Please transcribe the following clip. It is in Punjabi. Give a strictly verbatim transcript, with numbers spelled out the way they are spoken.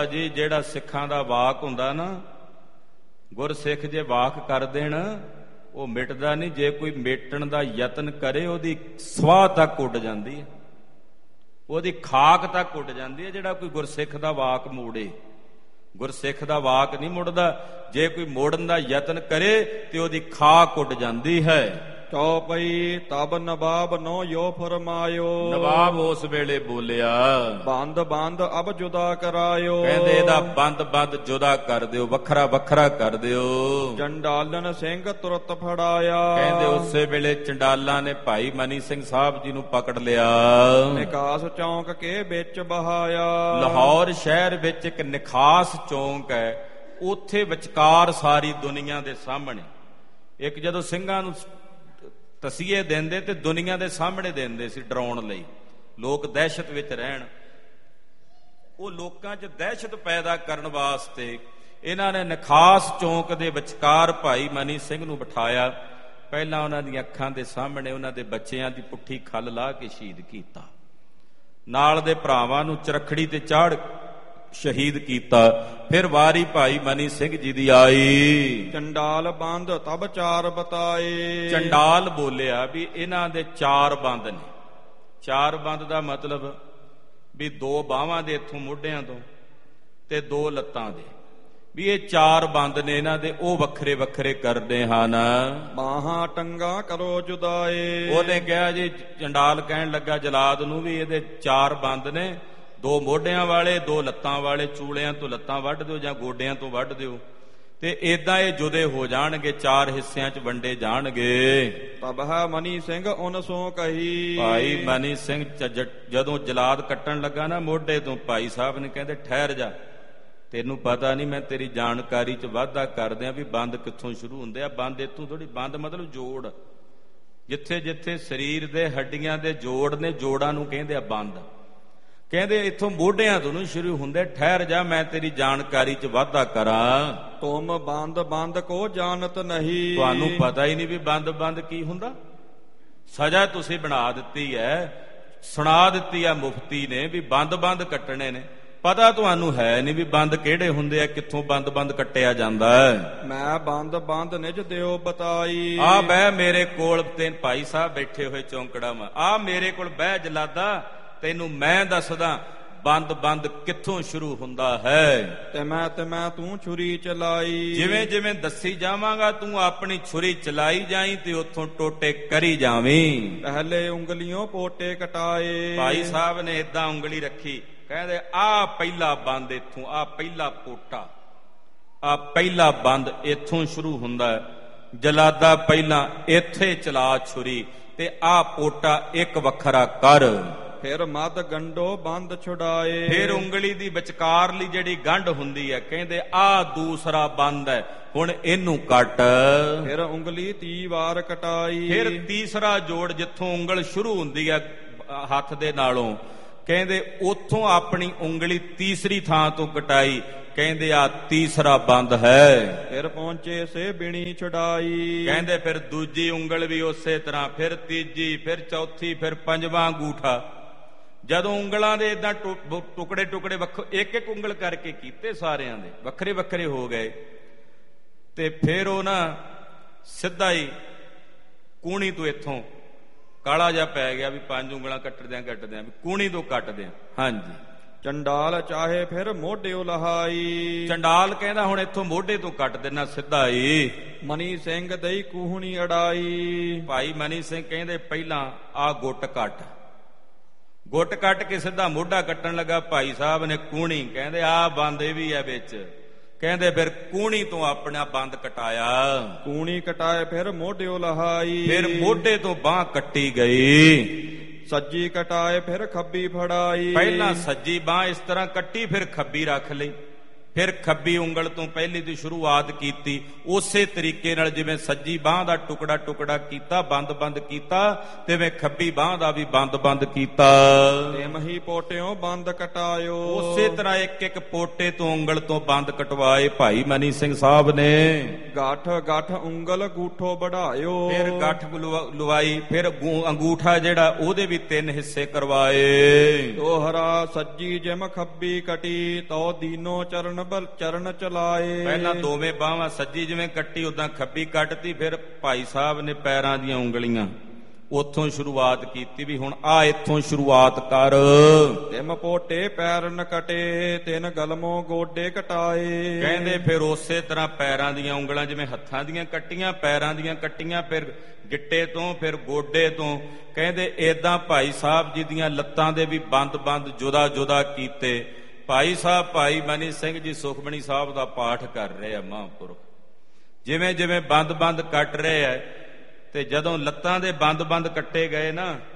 ਜੀ ਜਿਹੜਾ ਸਿੱਖਾਂ ਦਾ ਵਾਕ ਹੁੰਦਾ ਨਾ, ਗੁਰਸਿੱਖ ਜੇ ਵਾਕ ਕਰ ਦੇਣ ਉਹ ਮਿਟਦਾ ਨਹੀਂ। ਜੇ ਕੋਈ ਮੇਟਣ ਦਾ ਯਤਨ ਕਰੇ ਉਹਦੀ ਸਵਾਹ ਤੱਕ ਉੱਡ ਜਾਂਦੀ ਹੈ, ਉਹਦੀ ਖਾਕ ਤੱਕ ਉੱਡ ਜਾਂਦੀ ਹੈ। ਜਿਹੜਾ ਕੋਈ ਗੁਰਸਿੱਖ ਦਾ ਵਾਕ ਮੋੜੇ, ਗੁਰਸਿੱਖ ਦਾ ਵਾਕ ਨਹੀਂ ਮੁੜਦਾ। ਜੇ ਕੋਈ ਮੋੜਨ ਦਾ ਯਤਨ ਕਰੇ ਤੇ ਉਹਦੀ ਖਾਕ ਉੱਡ ਜਾਂਦੀ ਹੈ। ਚੌਪਈ ਤਬ ਨਵਾਬ ਨੋ ਯੋ ਫਰਮਾਇਓ। ਨਵਾਬ ਉਸ ਵੇਲੇ ਬੋਲਿਆ, ਬੰਦ ਬੰਦ ਅਬ ਜੁਦਾ ਕਰਾਇਓ। ਕਹਿੰਦੇ ਇਹਦਾ ਬੰਦ ਬੰਦ ਜੁਦਾ ਕਰ ਦਿਓ, ਵੱਖਰਾ ਵੱਖਰਾ ਕਰ ਦਿਓ। ਚੰਡਾਲਨ ਸਿੰਘ ਤੁਰਤ ਫੜਾਇਆ। ਕਹਿੰਦੇ ਉਸੇ ਵੇਲੇ ਚੰਡਾਲਾਂ ਨੇ ਭਾਈ ਮਨੀ ਸਿੰਘ ਸਾਹਿਬ ਜੀ ਨੂੰ ਪਕੜ ਲਿਆ, ਨਿਕਾਸ ਚੌਂਕ ਕੇ ਵਿੱਚ ਬਹਾਇਆ। ਲਾਹੌਰ ਸ਼ਹਿਰ ਵਿੱਚ ਇੱਕ ਨਿਕਾਸ ਚੌਂਕ ਹੈ, ਉੱਥੇ ਵਿਚਕਾਰ ਸਾਰੀ ਦੁਨੀਆ ਦੇ ਸਾਹਮਣੇ। ਇੱਕ ਜਦੋਂ ਸਿੰਘਾਂ ਨੂੰ ਤਸੀਹੇ ਦਿੰਦੇ ਤੇ ਦੁਨੀਆ ਦੇ ਸਾਹਮਣੇ ਦਿੰਦੇ ਸੀ ਡਰਾਉਣ ਲਈ, ਲੋਕ ਦਹਿਸ਼ਤ ਵਿੱਚ ਰਹਿਣ। ਉਹ ਲੋਕਾਂ 'ਚ ਦਹਿਸ਼ਤ ਪੈਦਾ ਕਰਨ ਵਾਸਤੇ ਇਹਨਾਂ ਨੇ ਨਿਕਾਸ ਚੌਂਕ ਦੇ ਵਿਚਕਾਰ ਭਾਈ ਮਨੀ ਸਿੰਘ ਨੂੰ ਬਿਠਾਇਆ। ਪਹਿਲਾਂ ਉਹਨਾਂ ਦੀਆਂ ਅੱਖਾਂ ਦੇ ਸਾਹਮਣੇ ਉਹਨਾਂ ਦੇ ਬੱਚਿਆਂ ਦੀ ਪੁੱਠੀ ਖੱਲ ਲਾ ਕੇ ਸ਼ਹੀਦ ਕੀਤਾ, ਨਾਲ ਦੇ ਭਰਾਵਾਂ ਨੂੰ ਚਰਖੜੀ ਤੇ ਚਾੜ ਸ਼ਹੀਦ ਕੀਤਾ। ਫਿਰ ਵਾਰੀ ਭਾਈ ਮਨੀ ਸਿੰਘ ਜੀ ਦੀ ਆਈ। ਚੰਡਾਲ ਬੰਦ ਤਬ ਚਾਰ ਬਤਾਏ। ਚੰਡਾਲ ਬੋਲਿਆ ਵੀ ਇਹਨਾਂ ਦੇ ਚਾਰ ਬੰਦ ਨੇ। ਚਾਰ ਬੰਦ ਦਾ ਮਤਲਬ ਵੀ ਦੋ ਬਾਹਾਂ ਦੇ ਇੱਥੋਂ ਮੋਢਿਆਂ ਤੋਂ ਤੇ ਦੋ ਲੱਤਾਂ ਦੇ, ਵੀ ਇਹ ਚਾਰ ਬੰਦ ਨੇ ਇਹਨਾਂ ਦੇ, ਉਹ ਵੱਖਰੇ ਵੱਖਰੇ ਕਰਦੇ ਹਨ। ਬਾਹਾਂ ਟੰਗਾ ਕਰੋ ਜੁਦਾਏ। ਉਹਨੇ ਕਿਹਾ ਜੀ, ਚੰਡਾਲ ਕਹਿਣ ਲੱਗਾ ਜਲਾਦ ਨੂੰ ਵੀ ਇਹਦੇ ਚਾਰ ਬੰਦ ਨੇ, ਦੋ ਮੋਢਿਆਂ ਵਾਲੇ, ਦੋ ਲੱਤਾਂ ਵਾਲੇ। ਚੂਲਿਆਂ ਤੋਂ ਲੱਤਾਂ ਵੱਢ ਦਿਓ ਜਾਂ ਗੋਡਿਆਂ ਤੋਂ ਵੱਢ ਦਿਓ, ਤੇ ਏਦਾਂ ਇਹ ਜੁਦੇ ਹੋ ਜਾਣਗੇ, ਚਾਰ ਹਿੱਸਿਆਂ 'ਚ ਵੰਡੇ ਜਾਣਗੇ। ਤਬ ਹੈ ਮਨੀ ਸਿੰਘ ਉਨ ਸੋ ਕਹੀ। ਭਾਈ ਮਨੀ ਸਿੰਘ ਜਦੋਂ ਜਲਾਦ ਕੱਟਣ ਲੱਗਾ ਨਾ ਮੋਢੇ ਤੋਂ, ਭਾਈ ਸਾਹਿਬ ਨੇ ਕਹਿੰਦੇ ਠਹਿਰ ਜਾ, ਤੈਨੂੰ ਪਤਾ ਨਹੀਂ, ਮੈਂ ਤੇਰੀ ਜਾਣਕਾਰੀ 'ਚ ਵਾਧਾ ਕਰਦਿਆਂ ਵੀ ਬੰਦ ਕਿੱਥੋਂ ਸ਼ੁਰੂ ਹੁੰਦੇ ਆ। ਬੰਦ ਇੱਥੋਂ ਥੋੜੀ, ਬੰਦ ਮਤਲਬ ਜੋੜ। ਜਿੱਥੇ ਜਿੱਥੇ ਸਰੀਰ ਦੇ ਹੱਡੀਆਂ ਦੇ ਜੋੜ ਨੇ, ਜੋੜਾਂ ਨੂੰ ਕਹਿੰਦੇ ਆ ਬੰਦ। ਕਹਿੰਦੇ ਇੱਥੋਂ ਮੋਢਿਆਂ ਤੋਂ ਨੂੰ ਸ਼ੁਰੂ ਹੁੰਦੇ, ਠਹਿਰ ਜਾ, ਮੈਂ ਤੇਰੀ ਜਾਣਕਾਰੀ 'ਚ ਵਾਧਾ ਕਰਾਂ। ਤੁਮ ਬੰਦ ਬੰਦ ਕੋ ਜਾਣਤ ਨਹੀਂ। ਤੁਹਾਨੂੰ ਪਤਾ ਹੀ ਨਹੀਂ ਵੀ ਬੰਦ ਬੰਦ ਕੀ ਹੁੰਦਾ। ਸਜ਼ਾ ਤੁਸੀਂ ਬਣਾ ਦਿੱਤੀ ਹੈ, ਸੁਣਾ ਦਿੱਤੀ ਆ ਮੁਫਤੀ ਨੇ ਵੀ ਬੰਦ ਬੰਦ ਕੱਟਣੇ ਨੇ। ਪਤਾ ਤੁਹਾਨੂੰ ਹੈ ਨਹੀਂ ਵੀ ਬੰਦ ਕਿਹੜੇ ਹੁੰਦੇ ਆ, ਕਿੱਥੋਂ ਬੰਦ ਬੰਦ ਕੱਟਿਆ ਜਾਂਦਾ ਹੈ। ਮੈਂ ਬੰਦ ਬੰਦ ਨਿਜ ਦਿਓ ਬਤਾਈ। ਆ ਬਹਿ ਮੇਰੇ ਕੋਲ, ਤੇ ਭਾਈ ਸਾਹਿਬ ਬੈਠੇ ਹੋਏ ਚੌਂਕੜਾ ਮਾ, ਆ ਮੇਰੇ ਕੋਲ ਬਹਿ ਜਲਾਦਾ, ਤੈਨੂੰ ਮੈਂ ਦੱਸਦਾ ਬੰਦ ਬੰਦ ਕਿੱਥੋਂ ਸ਼ੁਰੂ ਹੁੰਦਾ ਹੈ। ਤੇ ਮੈਂ ਤੇ ਮੈਂ ਤੂੰ ਛੁਰੀ ਚਲਾਈ। ਜਿਵੇਂ ਜਿਵੇਂ ਦੱਸੀ ਜਾਵਾਂਗਾ ਤੂੰ ਆਪਣੀ ਛੁਰੀ ਚਲਾਈ ਜਾਈ ਤੇ ਉੱਥੋਂ ਟੋਟੇ ਕਰੀ ਜਾਵੀਂ। ਪਹਿਲੇ ਉਂਗਲੀਆਂ ਪੋਟੇ ਕਟਾਏ। ਭਾਈ ਸਾਹਿਬ ਨੇ ਏਦਾਂ ਉਂਗਲੀ ਰੱਖੀ, ਕਹਿੰਦੇ ਆ ਪਹਿਲਾ ਬੰਦ ਇੱਥੋਂ, ਆ ਪਹਿਲਾ ਪੋਟਾ, ਆ ਪਹਿਲਾ ਬੰਦ ਇੱਥੋਂ ਸ਼ੁਰੂ ਹੁੰਦਾ। ਜਲਾਦਾ ਪਹਿਲਾਂ ਇੱਥੇ ਚਲਾ ਛੁਰੀ, ਤੇ ਆ ਪੋਟਾ ਇੱਕ ਵੱਖਰਾ ਕਰ। ਫਿਰ ਮੱਧ ਗੰਢੋ ਬੰਦ ਛੁਡਾਏ। ਫਿਰ ਉਂਗਲੀ ਦੀ ਵਿਚਕਾਰਲੀ ਜਿਹੜੀ ਗੰਢ ਹੁੰਦੀ ਹੈ, ਕਹਿੰਦੇ ਆ ਦੂਸਰਾ ਬੰਦ ਹੈ, ਹੁਣ ਇਹਨੂੰ ਕੱਟ। ਫਿਰ ਉਂਗਲੀ ਤੀਹ ਵਾਰ ਕਟਾਈ। ਫਿਰ ਤੀਸਰਾ ਜੋੜ ਜਿੱਥੋਂ ਉਂਗਲ ਸ਼ੁਰੂ ਹੁੰਦੀ ਹੈ ਹੱਥ ਦੇ ਨਾਲੋਂ, ਕਹਿੰਦੇ ਉੱਥੋਂ ਆਪਣੀ ਉਂਗਲੀ ਤੀਸਰੀ ਥਾਂ ਤੋਂ ਕਟਾਈ। ਕਹਿੰਦੇ ਆ ਤੀਸਰਾ ਬੰਦ ਹੈ। ਫਿਰ ਪਹੁੰਚੇ ਸੇ ਬਿਣੀ ਛੁਡਾਈ। ਕਹਿੰਦੇ ਫਿਰ ਦੂਜੀ ਉਂਗਲ ਵੀ ਉਸੇ ਤਰ੍ਹਾਂ, ਫਿਰ ਤੀਜੀ, ਫਿਰ ਚੌਥੀ, ਫਿਰ ਪੰਜਵਾਂ ਅੰਗੂਠਾ। ਜਦੋਂ ਉਂਗਲਾਂ ਦੇ ਏਦਾਂ ਟੁਕੜੇ ਟੁਕੜੇ ਵੱਖ ਇੱਕ ਇੱਕ ਉਂਗਲ ਕਰਕੇ ਕੀਤੇ, ਸਾਰਿਆਂ ਦੇ ਵੱਖਰੇ ਵੱਖਰੇ ਹੋ ਗਏ। ਤੇ ਫਿਰ ਉਹ ਨਾ ਸਿੱਧਾ ਹੀ ਕੂਣੀ ਤੋਂ ਇੱਥੋਂ ਕਾਲਾ ਜਿਹਾ ਪੈ ਗਿਆ ਵੀ ਪੰਜ ਉਂਗਲਾਂ ਕੱਟਦਿਆਂ ਕੱਟਦਿਆਂ ਵੀ ਕੂਣੀ ਤੋਂ ਕੱਟਦਿਆਂ। ਹਾਂਜੀ। ਚੰਡਾਲ ਚਾਹੇ ਫਿਰ ਮੋਢਿਓ ਲਹਾਈ। ਚੰਡਾਲ ਕਹਿੰਦਾ ਹੁਣ ਇੱਥੋਂ ਮੋਢੇ ਤੋਂ ਕੱਟ ਦੇਣਾ ਸਿੱਧਾ ਹੀ। ਮਨੀ ਸਿੰਘ ਦਈ ਕੂਹਣੀ ਅੜਾਈ। ਭਾਈ ਮਨੀ ਸਿੰਘ ਕਹਿੰਦੇ ਪਹਿਲਾਂ ਆ ਗੁੱਟ ਕੱਟ। ਗੁੱਟ ਕੱਟ ਕੇ ਸਿੱਧਾ ਮੋਢਾ ਕੱਟਣ ਲੱਗਾ। ਭਾਈ ਸਾਹਿਬ ਨੇ ਕੂਣੀ, ਕਹਿੰਦੇ ਆ ਬੰਦ ਇਹ ਵੀ ਹੈ ਵਿੱਚ। ਕਹਿੰਦੇ ਫਿਰ ਕੂਣੀ ਤੋਂ ਆਪਣਾ ਬੰਦ ਕਟਾਇਆ। ਕੂਣੀ ਕਟਾਏ ਫਿਰ ਮੋਢਿਓ ਲਹਾਈ। ਫਿਰ ਮੋਢੇ ਤੋਂ ਬਾਂਹ ਕੱਟੀ ਗਈ। ਸੱਜੀ ਕਟਾਏ ਫਿਰ ਖੱਬੀ ਫੜਾਈ। ਪਹਿਲਾਂ ਸੱਜੀ ਬਾਂਹ ਇਸ ਤਰ੍ਹਾਂ ਕੱਟੀ, ਫਿਰ ਖੱਬੀ ਰੱਖ ਲਈ। ਫਿਰ ਖੱਬੀ ਉਂਗਲ ਤੋਂ ਪਹਿਲੀ ਦੀ ਸ਼ੁਰੂਆਤ ਕੀਤੀ। ਉਸੇ ਤਰੀਕੇ ਨਾਲ ਜਿਵੇਂ ਸੱਜੀ ਬਾਂਹ ਦਾ ਟੁਕੜਾ ਟੁਕੜਾ ਕੀਤਾ, ਬੰਦ ਬੰਦ ਕੀਤਾ, ਤਿਵੇਂ ਖੱਬੀ ਬਾਂਹ ਦਾ ਵੀ ਬੰਦ ਬੰਦ ਕੀਤਾ। ਤਿਮਹੀ ਪੋਟਿਓ ਬੰਦ ਕਟਾਇਓ। ਉਸੇ ਤਰ੍ਹਾਂ ਇੱਕ ਇੱਕ ਪੋਟੇ ਤੋਂ ਉਂਗਲ ਤੋਂ ਬੰਦ ਕਟਵਾਏ ਭਾਈ ਮਨੀ ਸਿੰਘ ਸਾਹਿਬ ਨੇ। ਗੱਠ ਗੱਠ ਉਂਗਲ ਗੂਠੋ ਵਢਾਇਓ। ਫਿਰ ਗੱਠ ਲੁਆ- ਲੁਆਈ, ਫਿਰ ਗੂ- ਅੰਗੂਠਾ ਜਿਹੜਾ ਉਹਦੇ ਵੀ ਤਿੰਨ ਹਿੱਸੇ ਕਰਵਾਏ। ਦੋਹਰਾ ਸੱਜੀ ਜਿਮ ਖੱਬੀ ਕਟੀ ਤੋ ਦੀਨੋ ਚਰਨ ਬਲ ਚਰਨ ਚਲਾਏ। ਪਹਿਲਾਂ ਦੋਵੇਂ ਬਾਹਾਂ ਸੱਜੀ ਜਿਵੇਂ ਕੱਟੀ ਉਦਾਂ ਖੱਬੀ ਕੱਟਤੀ। ਫਿਰ ਭਾਈ ਸਾਹਿਬ ਨੇ ਪੈਰਾਂ ਦੀਆਂ ਉਂਗਲੀਆਂ ਉੱਥੋਂ ਸ਼ੁਰੂਆਤ ਕੀਤੀ ਵੀ ਹੁਣ ਆ ਇੱਥੋਂ ਸ਼ੁਰੂਆਤ ਕਰ। ਤਿਮ ਪੋਟੇ ਪੈਰ ਨ ਕਟੇ ਤਿਨ ਗਲਮੋਂ ਗੋਡੇ ਕਟਾਏ। ਕਹਿੰਦੇ ਫਿਰ ਉਸੇ ਤਰ੍ਹਾਂ ਪੈਰਾਂ ਦੀਆਂ ਉਂਗਲਾਂ ਜਿਵੇਂ ਹੱਥਾਂ ਦੀਆਂ ਕੱਟੀਆਂ, ਪੈਰਾਂ ਦੀਆਂ ਕੱਟੀਆਂ, ਫਿਰ ਗਿੱਟੇ ਤੋਂ, ਫਿਰ ਗੋਡੇ ਤੋਂ। ਕਹਿੰਦੇ ਏਦਾਂ ਭਾਈ ਸਾਹਿਬ ਜੀ ਦੀਆਂ ਲੱਤਾਂ ਦੇ ਵੀ ਬੰਦ ਬੰਦ ਜੁਦਾ ਜੁਦਾ ਕੀਤੇ। ਭਾਈ ਸਾਹਿਬ ਭਾਈ ਮਨੀ ਸਿੰਘ ਜੀ ਸੁਖਮਣੀ ਸਾਹਿਬ ਦਾ ਪਾਠ ਕਰ ਰਹੇ ਆ ਮਹਾਂਪੁਰਖ। ਜਿਵੇਂ ਜਿਵੇਂ ਬੰਦ ਬੰਦ ਕੱਟ ਰਹੇ ਆ ਤੇ ਜਦੋਂ ਲੱਤਾਂ ਦੇ ਬੰਦ ਬੰਦ ਕੱਟੇ ਗਏ ਨਾ